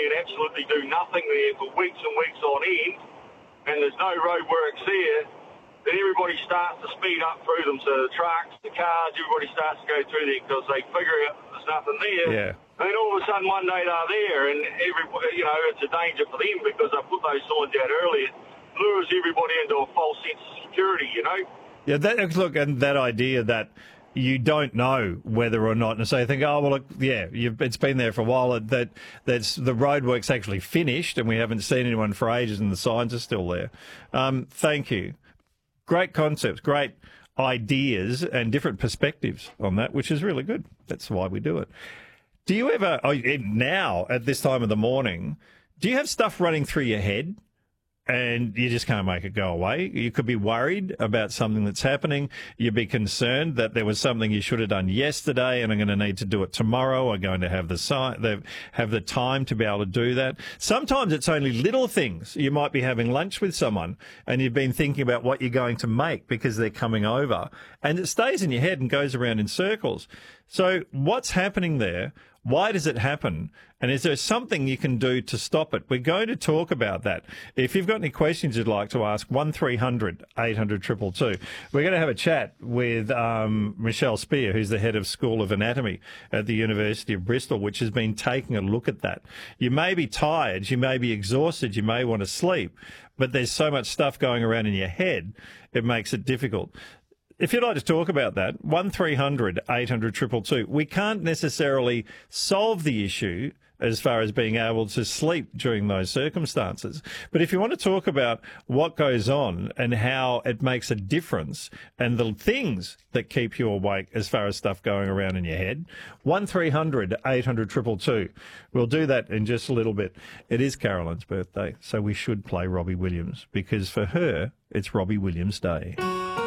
and absolutely do nothing there for weeks and weeks on end, and there's no roadworks there, then everybody starts to speed up through them. So the trucks, the cars, everybody starts to go through there because they figure out there's nothing there. Yeah. And then all of a sudden one day they're there, and everybody, it's a danger for them because they put those signs out earlier. Lures everybody into a false sense of security, Yeah, and that idea that you don't know whether or not, and so you think, oh, well, look, yeah, it's been there for a while, that's the roadwork's actually finished and we haven't seen anyone for ages and the signs are still there. Thank you. Great concepts, great ideas and different perspectives on that, which is really good. That's why we do it. Do you ever, now at this time of the morning, do you have stuff running through your head and you just can't make it go away? You could be worried about something that's happening. You'd be concerned that there was something you should have done yesterday and I'm going to need to do it tomorrow. I'm going to have the time to be able to do that. Sometimes it's only little things. You might be having lunch with someone and you've been thinking about what you're going to make because they're coming over, and it stays in your head and goes around in circles. So what's happening there? Why does it happen? And is there something you can do to stop it? We're going to talk about that. If you've got any questions you'd like to ask, 1300 800 222. We're going to have a chat with Michelle Spear, who's the head of School of Anatomy at the University of Bristol, which has been taking a look at that. You may be tired, you may be exhausted, you may want to sleep, but there's so much stuff going around in your head, it makes it difficult. If you'd like to talk about that, 1300 800 222. We can't necessarily solve the issue as far as being able to sleep during those circumstances. But if you want to talk about what goes on and how it makes a difference and the things that keep you awake as far as stuff going around in your head, 1300 800 222. We'll do that in just a little bit. It is Carolyn's birthday, so we should play Robbie Williams because for her, it's Robbie Williams Day.